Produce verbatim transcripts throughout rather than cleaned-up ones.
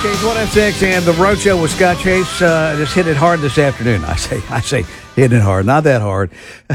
Chase one oh six and the Road Show with Scott Chase uh, just hit it hard this afternoon. I say, I say, hitting it hard, not that hard.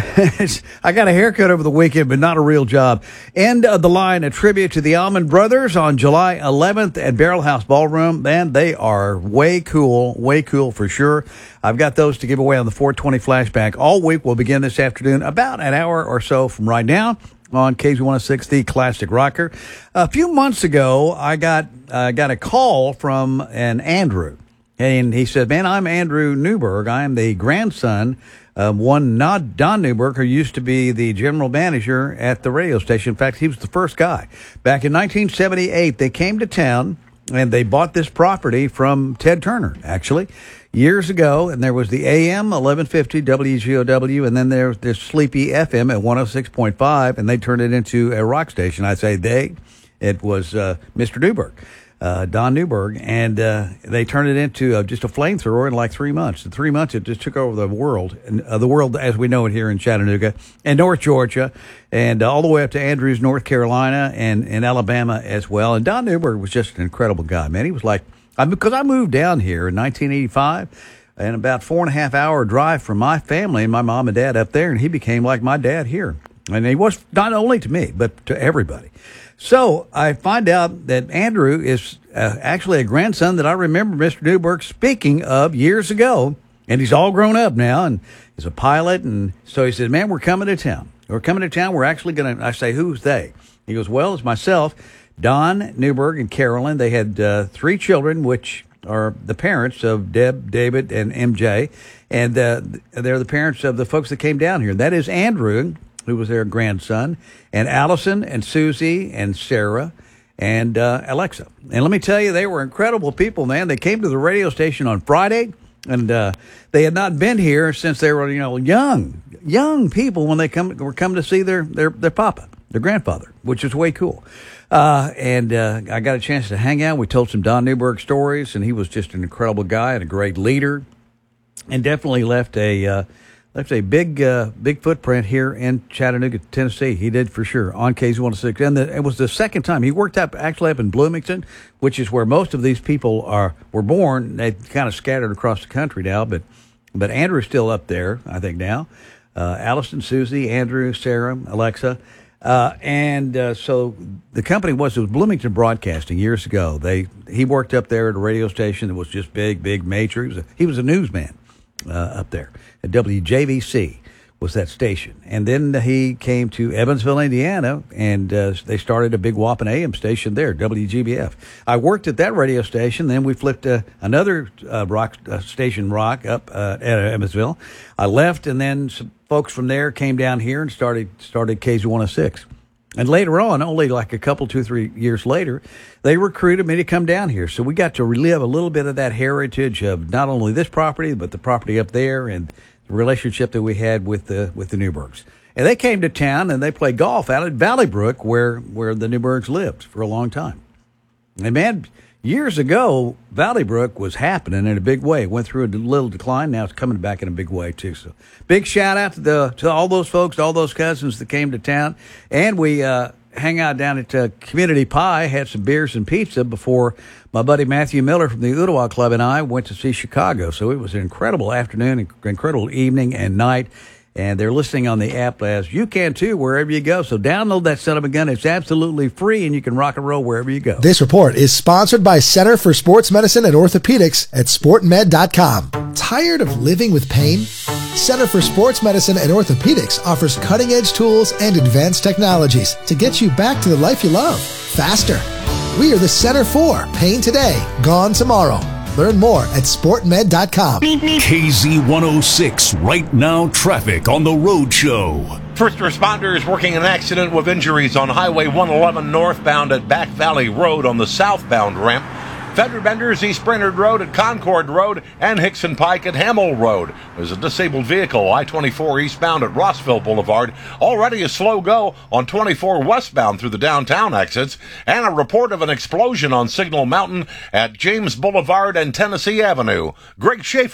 I got a haircut over the weekend, but not a real job. End of the line, a tribute to the Allman Brothers on July eleventh at Barrel House Ballroom. Man, they are way cool, way cool for sure. I've got those to give away on the four twenty flashback all week. We'll begin this afternoon, about an hour or so from right now, on K Z one oh six, the Classic Rocker. A few months ago, I got uh, got a call from an Andrew, and he said, man, I'm Andrew Newberg. I'm the grandson of one not Don Newberg, who used to be the general manager at the radio station. In fact, he was the first guy. Back in nineteen seventy-eight, they came to town, and they bought this property from Ted Turner, actually, years ago, and there was the A M eleven fifty W G O W, and then there's this sleepy F M at one oh six point five, and they turned it into a rock station. I say they, it was uh, Mister Newberg, uh, Don Newberg, and uh, they turned it into uh, just a flamethrower in like three months. In three months, it just took over the world, and uh, the world as we know it here in Chattanooga and North Georgia, and uh, all the way up to Andrews, North Carolina, and, and Alabama as well. And Don Newberg was just an incredible guy, man. He was like, I, because I moved down here in nineteen eighty-five, and about four and a half hour drive from my family and my mom and dad up there, and he became like my dad here. And he was not only to me, but to everybody. So I find out that Andrew is uh, actually a grandson that I remember Mister Newberg speaking of years ago, and he's all grown up now, and he's a pilot. And so he says, man, we're coming to town. We're coming to town. We're actually going to, I say, who's they? He goes, well, it's myself, Don Newberg, and Carolyn. They had uh, three children, which are the parents of Deb, David, and M J. And uh, they're the parents of the folks that came down here. That is Andrew, who was their grandson, and Allison, and Susie, and Sarah, and uh, Alexa. And let me tell you, they were incredible people, man. They came to the radio station on Friday, and uh, they had not been here since they were, you know, young, young people when they come were coming to see their, their, their papa, their grandfather, which is way cool. Uh, and uh, I got a chance to hang out. We told some Don Newberg stories, and he was just an incredible guy and a great leader, and definitely left a uh, left a big uh, big footprint here in Chattanooga, Tennessee. He did for sure on K Z one oh six, and the, it was the second time he worked up actually up in Bloomington, which is where most of these people are were born. They kind of scattered across the country now, but but Andrew's still up there, I think now. Uh, Allison, Susie, Andrew, Sarah, Alexa. Uh, and, uh, so the company was, it was Bloomington Broadcasting years ago. They, he worked up there at a radio station that was just big, big major. He was a, he was a newsman, uh, up there at W J V C was that station. And then he came to Evansville, Indiana, and, uh, they started a big whopping A M station there, W G B F. I worked at that radio station. Then we flipped, uh, another, uh, rock, uh, station rock up, uh, at Evansville. I left, and then some folks from there came down here and started started K Z one oh six. And later on, only like a couple, two, three years later, they recruited me to come down here. So we got to relive a little bit of that heritage of not only this property, but the property up there and the relationship that we had with the with the Newbergs. And they came to town, and they played golf out at Valley Brook, where, where the Newbergs lived for a long time. And man, years ago, Valley Brook was happening in a big way. It went through a little decline. Now it's coming back in a big way, too. So big shout out to the to all those folks, all those cousins that came to town. And we uh, hang out down at uh, Community Pie, had some beers and pizza before my buddy Matthew Miller from the Ottawa Club and I went to see Chicago. So it was an incredible afternoon, incredible evening and night. And they're listening on the app as you can, too, wherever you go. So download that son of a gun. It's absolutely free, and you can rock and roll wherever you go. This report is sponsored by Center for Sports Medicine and Orthopedics at sport med dot com. Tired of living with pain? Center for Sports Medicine and Orthopedics offers cutting-edge tools and advanced technologies to get you back to the life you love faster. We are the Center for Pain Today, Gone Tomorrow. Learn more at sport med dot com. K Z one oh six, Right Now Traffic on the Road Show. First responders working an accident with injuries on Highway one eleven northbound at Back Valley Road on the southbound ramp. Fender Benders, East Brainerd Road at Concord Road, and Hickson Pike at Hamill Road. There's a disabled vehicle, I twenty-four eastbound at Rossville Boulevard. Already a slow go on twenty-four westbound through the downtown exits. And a report of an explosion on Signal Mountain at James Boulevard and Tennessee Avenue. Greg Schaefer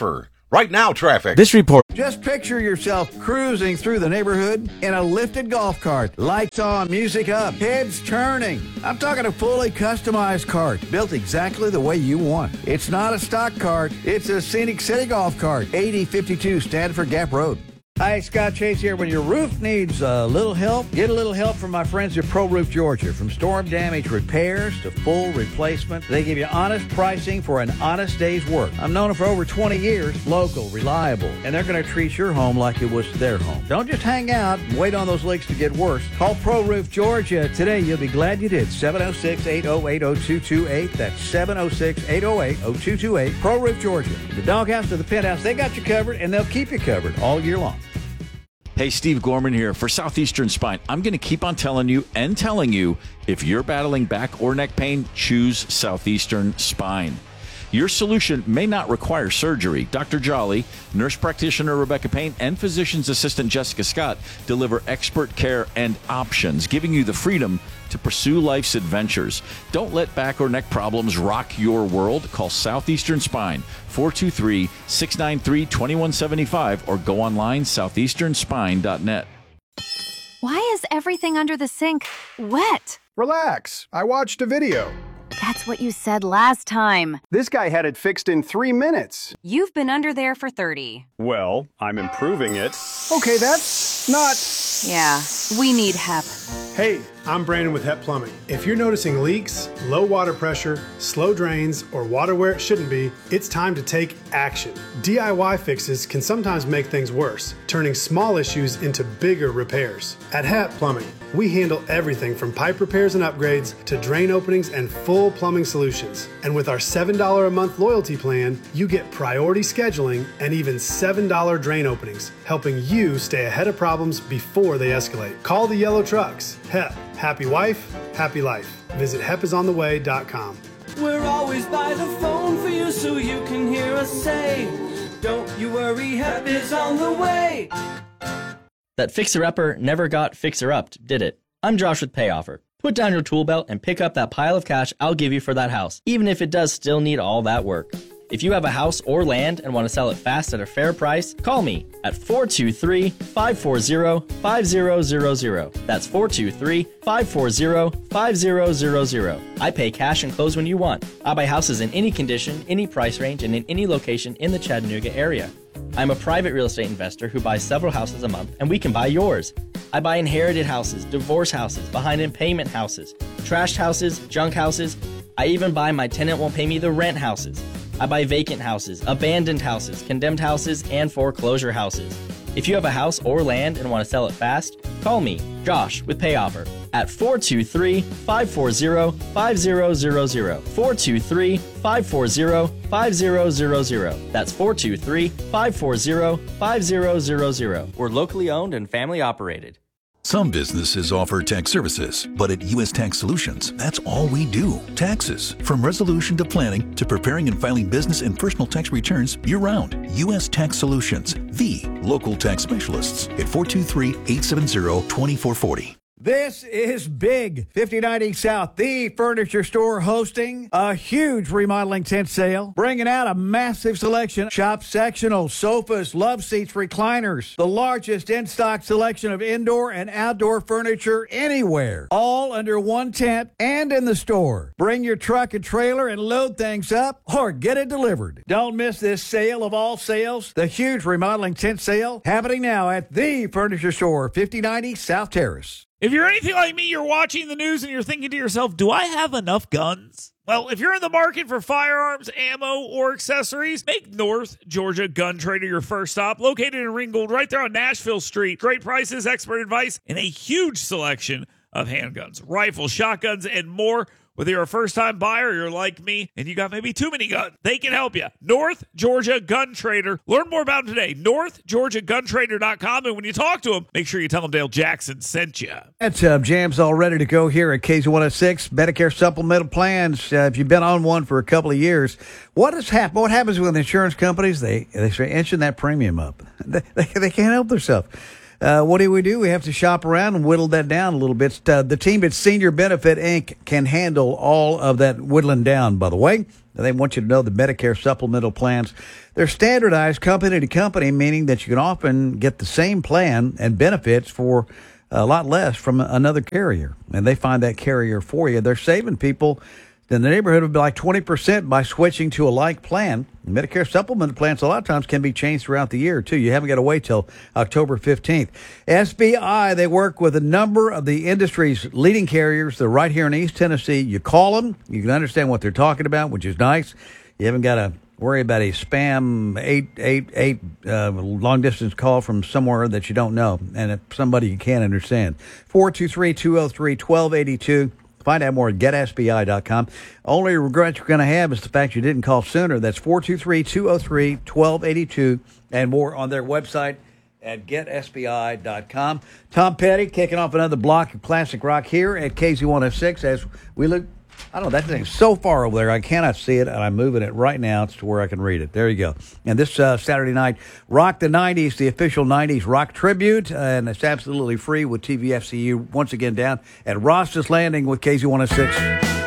Right now, traffic. This report. Just picture yourself cruising through the neighborhood in a lifted golf cart. Lights on, music up, heads turning. I'm talking a fully customized cart, built exactly the way you want. It's not a stock cart. It's a Scenic City golf cart. eighty fifty-two Stanford Gap Road. Hi, Scott Chase here. When your roof needs a little help, get a little help from my friends at Pro Roof Georgia. From storm damage repairs to full replacement, they give you honest pricing for an honest day's work. I've known them for over twenty years, local, reliable, and they're going to treat your home like it was their home. Don't just hang out and wait on those leaks to get worse. Call Pro Roof Georgia today. You'll be glad you did. seven oh six, eight oh eight, oh two two eight. That's seven oh six, eight oh eight, oh two two eight. Pro Roof Georgia. The doghouse to the penthouse, they got you covered, and they'll keep you covered all year long. Hey, Steve Gorman here for Southeastern Spine. I'm going to keep on telling you and telling you, if you're battling back or neck pain, choose Southeastern Spine. Your solution may not require surgery. Doctor Jolly, nurse practitioner Rebecca Payne, and physician's assistant Jessica Scott deliver expert care and options, giving you the freedom to pursue life's adventures. Don't let back or neck problems rock your world. Call Southeastern Spine, four two three, six nine three, two one seven five, or go online, southeastern spine dot net. Why is everything under the sink wet? Relax. I watched a video. That's what you said last time. This guy had it fixed in three minutes. You've been under there for thirty. Well, I'm improving it. Okay, that's not... Yeah, we need H E P. Hey, I'm Brandon with H E P Plumbing. If you're noticing leaks, low water pressure, slow drains, or water where it shouldn't be, it's time to take action. D I Y fixes can sometimes make things worse, turning small issues into bigger repairs. At H E P Plumbing, we handle everything from pipe repairs and upgrades to drain openings and full plumbing solutions. And with our seven dollars a month loyalty plan, you get priority scheduling and even seven dollars drain openings, helping you stay ahead of problems before they escalate. Call the yellow trucks. H E P. Happy wife, happy life. Visit H E P is on the way dot com. We're always by the phone for you so you can hear us say, don't you worry, H E P is on the way. That fixer-upper never got fixer-upped, did it? I'm Josh with PayOffer. Put down your tool belt and pick up that pile of cash I'll give you for that house, even if it does still need all that work. If you have a house or land and want to sell it fast at a fair price, call me at four two three, five four zero, five zero zero zero. That's four two three, five four zero, five zero zero zero. I pay cash and close when you want. I buy houses in any condition, any price range, and in any location in the Chattanooga area. I'm a private real estate investor who buys several houses a month, and we can buy yours. I buy inherited houses, divorce houses, behind in payment houses, trashed houses, junk houses. I even buy my tenant won't pay me the rent houses. I buy vacant houses, abandoned houses, condemned houses, and foreclosure houses. If you have a house or land and want to sell it fast, call me, Josh, with PayOffer at four two three, five four zero, five zero zero zero. four two three, five four zero, five zero zero zero. That's four two three, five four zero, five zero zero zero. We're locally owned and family operated. Some businesses offer tax services, but at U S Tax Solutions, that's all we do. Taxes. From resolution to planning to preparing and filing business and personal tax returns year-round. U S Tax Solutions, the local tax specialists at four two three, eight seven zero, two four four zero. This is big. fifty ninety South, the furniture store, hosting a huge remodeling tent sale, bringing out a massive selection. Shop sectional, sofas, love seats, recliners, the largest in-stock selection of indoor and outdoor furniture anywhere, all under one tent and in the store. Bring your truck and trailer and load things up or get it delivered. Don't miss this sale of all sales, the huge remodeling tent sale happening now at the furniture store, fifty ninety South Terrace. If you're anything like me, you're watching the news and you're thinking to yourself, do I have enough guns? Well, if you're in the market for firearms, ammo, or accessories, make North Georgia Gun Trader your first stop. Located in Ringgold, right there on Nashville Street. Great prices, expert advice, and a huge selection of handguns, rifles, shotguns, and more. Whether you're a first-time buyer or you're like me and you got maybe too many guns, they can help you. North Georgia Gun Trader. Learn more about them today. north georgia gun trader dot com. And when you talk to them, make sure you tell them Dale Jackson sent you. That's uh, Jams all ready to go here at K Z one oh six. Medicare supplemental plans. Uh, if you've been on one for a couple of years, what has happened? What happens with insurance companies? They they start inching that premium up. They, they, they can't help themselves. Uh, what do we do? We have to shop around and whittle that down a little bit. Uh, the team at Senior Benefit Incorporated can handle all of that whittling down, by the way. They want you to know the Medicare supplemental plans. They're standardized company to company, meaning that you can often get the same plan and benefits for a lot less from another carrier. And they find that carrier for you. They're saving people in the neighborhood of like twenty percent by switching to a like plan. Medicare supplement plans a lot of times can be changed throughout the year, too. You haven't got to wait till October fifteenth. S B I, they work with a number of the industry's leading carriers. They're right here in East Tennessee. You call them, you can understand what they're talking about, which is nice. You haven't got to worry about a spam eight eight eight uh, long-distance call from somewhere that you don't know and if somebody you can't understand. four two three, two oh three, one two eight two. Find out more at get S B I dot com. Only regret you're going to have is the fact you didn't call sooner. That's four two three, two oh three, one two eight two and more on their website at get S B I dot com. Tom Petty kicking off another block of classic rock here at K Z one oh six as we look. I don't know, that thing's so far over there, I cannot see it, and I'm moving it right now to where I can read it. There you go. And this uh, Saturday night, Rock the nineties, the official nineties rock tribute, and it's absolutely free with T V F C U once again down at Ross's Landing with K Z one oh six.